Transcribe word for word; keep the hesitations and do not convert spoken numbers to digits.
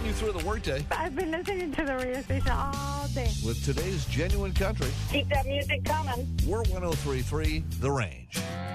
you through the workday I've been listening to the radio station all day. with today's genuine country. Keep that music coming. We're one oh three point three The Range.